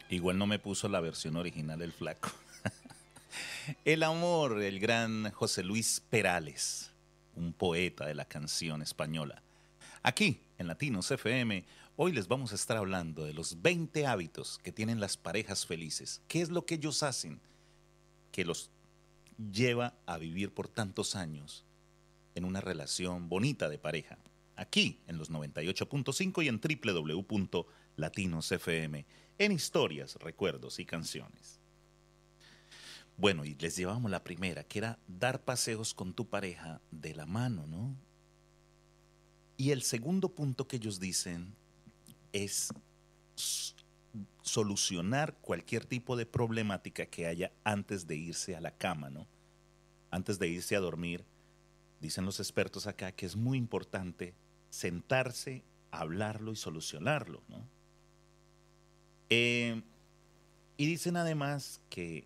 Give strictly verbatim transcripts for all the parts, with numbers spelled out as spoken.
Igual no me puso la versión original el flaco. El amor, el gran José Luis Perales, un poeta de la canción española. Aquí, en Latinos F M, hoy les vamos a estar hablando de los veinte hábitos que tienen las parejas felices. ¿Qué es lo que ellos hacen que los lleva a vivir por tantos años en una relación bonita de pareja? Aquí, en los noventa y ocho punto cinco y en w w w punto latinos f m, en historias, recuerdos y canciones. Bueno, y les llevamos la primera, que era dar paseos con tu pareja de la mano, ¿no? Y el segundo punto que ellos dicen es solucionar cualquier tipo de problemática que haya antes de irse a la cama, ¿no? Antes de irse a dormir, dicen los expertos acá que es muy importante sentarse, hablarlo y solucionarlo, ¿no? Eh, y dicen además que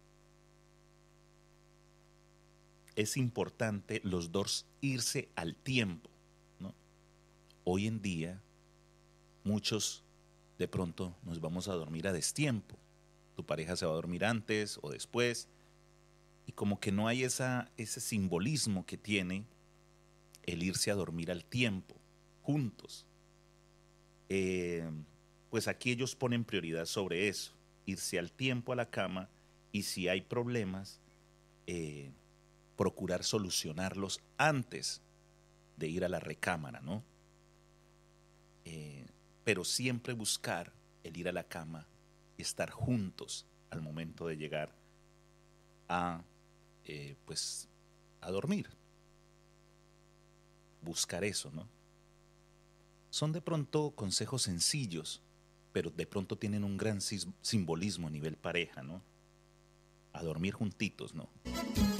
es importante los dos irse al tiempo, ¿no? Hoy en día, muchos de pronto nos vamos a dormir a destiempo. Tu pareja se va a dormir antes o después. Y como que no hay esa, ese simbolismo que tiene el irse a dormir al tiempo, juntos. Eh, pues aquí ellos ponen prioridad sobre eso, irse al tiempo a la cama y si hay problemas, eh, procurar solucionarlos antes de ir a la recámara, ¿no? Eh, pero siempre buscar el ir a la cama y estar juntos al momento de llegar a, eh, pues, a dormir. Buscar eso, ¿no? Son de pronto consejos sencillos, pero de pronto tienen un gran simbolismo a nivel pareja, ¿no? A dormir juntitos, ¿no?